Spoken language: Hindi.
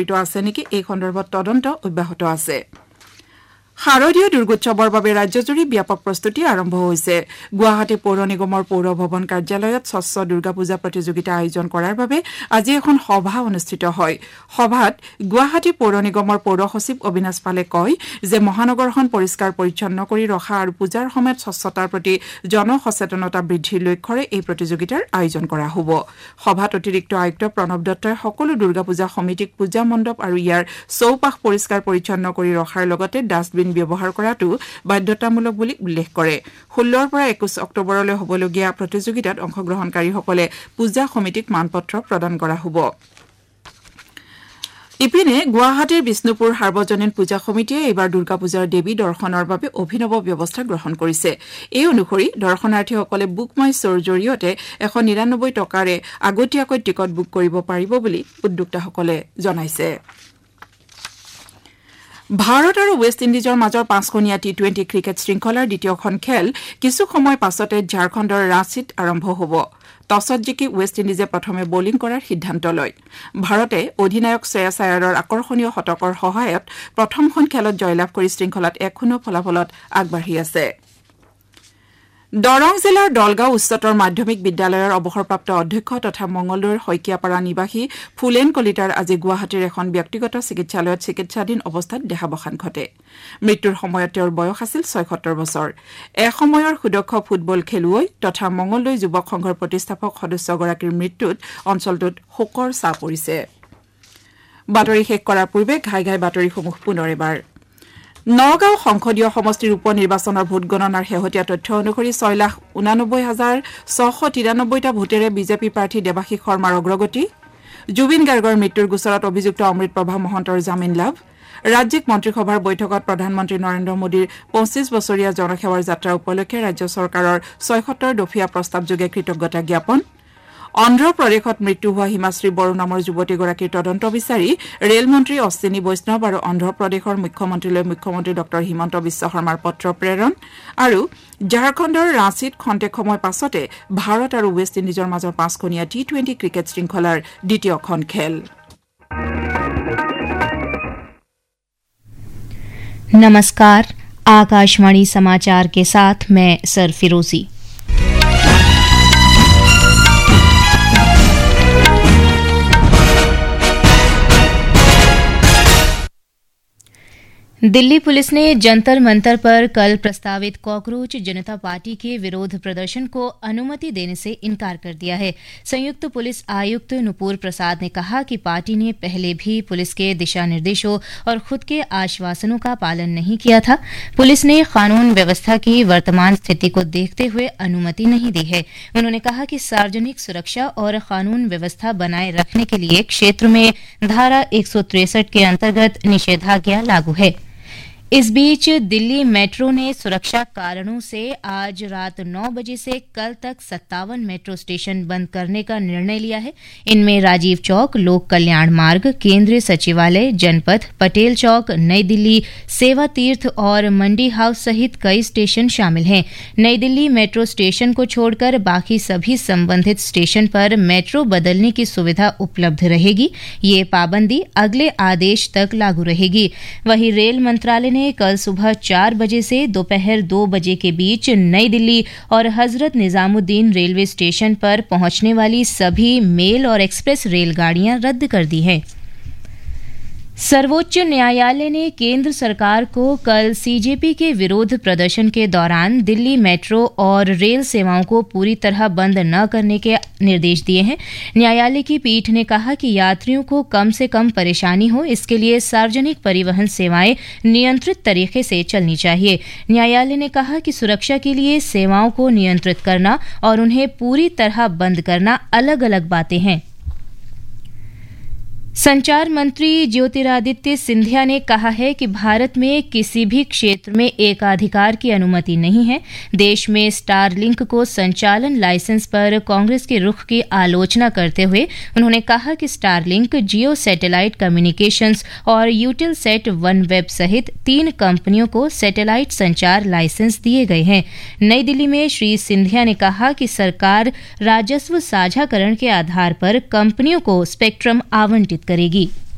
জড়িত আছে নেকি এই সন্দৰ্ভত তদন্ত অব্যাহত আছে। শাৰদীয় দুৰ্গোৎসৱৰ বাবে ৰাজ্যজুৰি ব্যাপক প্ৰস্তুতি আৰম্ভ হৈছে। গুৱাহাটী পৌৰ নিগমৰ পৌৰ ভৱন কাৰ্যালয়ত স্বচ্ছ দুৰ্গা পূজা প্ৰতিযোগিতা আয়োজন কৰাৰ বাবে আজি এখন সভা অনুষ্ঠিত হয়। সভাত গুৱাহাটী পৌৰ নিগমৰ পৌৰ সচিব অবিনাশ পালে কয় যে মহানগৰখন পৰিষ্কাৰ পৰিচ্ছন্ন কৰি ৰখা আৰু পূজাৰ সময়ত স্বচ্ছতাৰ প্ৰতি জনসচেতনতা বৃদ্ধিৰ লক্ষ্যৰে এই প্ৰতিযোগিতাৰ আয়োজন কৰা হ'ব। সভাত অতিৰিক্ত আয়ুক্ত প্ৰণৱ দত্তই সকলো দুৰ্গা পূজা সমিতিক পূজা মণ্ডপ আৰু ইয়াৰ চৌপাশ পৰিষ্কাৰ পৰিচ্ছন্ন কৰি ৰখাৰ লগতে ডাষ্টবিন ব্যৱহাৰ কৰাটো বাধ্যতামূলক বুলি উল্লেখ কৰে। 16 পৰা 21 অক্টোবৰলৈ হ'বলগীয়া প্ৰতিযোগিতাত অংশগ্ৰহণকাৰীসকলে পূজা সমিতিক মানপত্ৰ প্ৰদান কৰা হ'ব। ইপিনে গুৱাহাটীৰ বিষ্ণুপুৰ সাৰ্বজনীন পূজা সমিতিয়ে এইবাৰ দুৰ্গা পূজাৰ দেৱী দৰ্শনৰ বাবে অভিনৱ ব্যৱস্থা গ্ৰহণ কৰিছে। এই অনুসৰি দৰ্শনাৰ্থীসকলে বুক মাই শ্ব'ৰ জৰিয়তে 199 টকাৰে আগতীয়াকৈ টিকট বুক কৰিব পাৰিব বুলি উদ্যোক্তাসকলে জনাইছে। ভাৰত আৰু ৱেষ্ট ইণ্ডিজৰ মাজৰ 5খনীয়া টি-20 ক্ৰিকেট শৃংখলাৰ দ্বিতীয়খন খেল কিছু সময় পাছতে ঝাৰখণ্ডৰ ৰাঁচীত আৰম্ভ হ'ব। টছত জিকি ৱেষ্ট ইণ্ডিজে প্ৰথমে বলিং কৰাৰ সিদ্ধান্ত লয়। ভাৰতে অধিনায়ক শ্ৰেয়াছ আয়াৰৰ আকৰ্ষণীয় শতকৰ সহায়ত প্ৰথমখন খেলত জয়লাভ কৰি শৃংখলাত 1-0 ফলাফলত আগবাঢ়ি আছে। দৰং জিলাৰ দলগাঁও উচ্চতৰ মাধ্যমিক বিদ্যালয়ৰ অৱসৰপ্ৰাপ্ত অধ্যক্ষ তথা মঙলদৈৰ শইকীয়াপাৰা নিবাসী ফুলেন কলিতাৰ আজি গুৱাহাটীৰ এখন ব্যক্তিগত চিকিৎসালয়ত চিকিৎসাধীন অৱস্থাত দেহাৱসান ঘটে। মৃত্যুৰ সময়ত তেওঁৰ বয়স আছিল 76 বছৰ। এসময়ৰ সুদক্ষ ফুটবল খেলুৱৈ তথা মঙলদৈ যুৱক সংঘৰ প্ৰতিষ্ঠাপক সদস্যগৰাকীৰ মৃত্যুত অঞ্চলটোত শোকৰ ছাঁ পৰিছে। বাতৰি শেষ কৰাৰ পূৰ্বে ঘাই ঘাই বাতৰিসমূহ পুনৰ এবাৰ। নগাঁও সংসদীয় সমষ্টিৰ উপ নিৰ্বাচনৰ ভোট গণনাৰ শেহতীয়া তথ্য অনুসৰি 6,89,693টা ভোটেৰে বিজেপি প্ৰাৰ্থী দেৱাশীষ শৰ্মাৰ অগ্ৰগতি। জুবিন গাৰ্গৰ মৃত্যুৰ গোচৰত অভিযুক্ত অমৃতপ্ৰভা মহন্তৰ জামিন লাভ। ৰাজ্যিক মন্ত্ৰীসভাৰ বৈঠকত প্ৰধানমন্ত্ৰী নৰেন্দ্ৰ মোদীৰ 25 বছৰীয়া জনসেৱাৰ যাত্ৰা উপলক্ষে ৰাজ্য চৰকাৰৰ 76 দফীয়া প্ৰস্তাৱযোগে কৃতজ্ঞতা জ্ঞাপন। অন্ধ্ৰপ্ৰদেশত মৃত্যু হোৱা হিমাশ্ৰী বড়ো নামৰ যুৱতীগৰাকীৰ তদন্ত বিচাৰি ৰেলমন্ত্ৰী অশ্বিনী বৈষ্ণৱ আৰু অন্ধ্ৰপ্ৰদেশৰ মুখ্যমন্ত্ৰীলৈ মুখ্যমন্ত্ৰী ডঃ হিমন্ত বিশ্ব শৰ্মাৰ পত্ৰ প্ৰেৰণ। আৰু ঝাৰখণ্ডৰ ৰাঁচীত খন্তেক সময় পাছতে ভাৰত আৰু ৱেষ্ট ইণ্ডিজৰ মাজৰ 5খনীয়া টি-20 ক্ৰিকেট শৃংখলাৰ দ্বিতীয়খন খেল। नमस्कार, आकाशवाणी समाचार के साथ मैं सरफिरोजी। दिल्ली पुलिस ने जंतर मंतर पर कल प्रस्तावित कॉकरोच जनता पार्टी के विरोध प्रदर्शन को अनुमति देने से इनकार कर दिया है। संयुक्त पुलिस आयुक्त नुपुर प्रसाद ने कहा कि पार्टी ने पहले भी पुलिस के दिशा निर्देशों और खुद के आश्वासनों का पालन नहीं किया था। पुलिस ने कानून व्यवस्था की वर्तमान स्थिति को देखते हुए अनुमति नहीं दी है। उन्होंने कहा कि सार्वजनिक सुरक्षा और कानून व्यवस्था बनाए रखने के लिए क्षेत्र में धारा 163 के अंतर्गत निषेधाज्ञा लागू है। इस बीच दिल्ली मेट्रो ने सुरक्षा कारणों से आज रात 9 बजे से कल तक 57 मेट्रो स्टेशन बंद करने का निर्णय लिया है। इनमें राजीव चौक, लोक कल्याण मार्ग, केंद्रीय सचिवालय, जनपथ, पटेल चौक, नई दिल्ली, सेवा तीर्थ और मंडी हाउस सहित कई स्टेशन शामिल हैं। नई दिल्ली मेट्रो स्टेशन को छोड़कर बाकी सभी संबंधित स्टेशन पर मेट्रो बदलने की सुविधा उपलब्ध रहेगी। ये पाबंदी अगले आदेश तक लागू रहेगी। वहीं रेल मंत्रालय ने कल सुबह 4 बजे से दोपहर 2 बजे के बीच नई दिल्ली और हजरत निजामुद्दीन रेलवे स्टेशन पर पहुंचने वाली सभी मेल और एक्सप्रेस रेलगाड़ियां रद्द कर दी हैं। सर्वोच्च न्यायालय ने केंद्र सरकार को कल सीजेपी के विरोध प्रदर्शन के दौरान दिल्ली मेट्रो और रेल सेवाओं को पूरी तरह बंद न करने के निर्देश दिए हैं। न्यायालय की पीठ ने कहा कि यात्रियों को कम से कम परेशानी हो, इसके लिए सार्वजनिक परिवहन सेवाएं नियंत्रित तरीके से चलनी चाहिए। न्यायालय ने कहा कि सुरक्षा के लिए सेवाओं को नियंत्रित करना और उन्हें पूरी तरह बंद करना अलग अलग बातें हैं। संचार मंत्री ज्योतिरादित्य सिंधिया ने कहा है कि भारत में किसी भी क्षेत्र में एकाधिकार की अनुमति नहीं है। देश में स्टारलिंक को संचालन लाइसेंस पर कांग्रेस के रुख की आलोचना करते हुए उन्होंने कहा कि स्टारलिंक, जियो सैटेलाइट कम्युनिकेशंस और यूटिलसेट वन वेब सहित 3 कंपनियों को सैटेलाइट संचार लाइसेंस दिए गए हैं। नई दिल्ली में श्री सिंधिया ने कहा कि सरकार राजस्व साझाकरण के आधार पर कंपनियों को स्पेक्ट्रम आवंटित करेगी।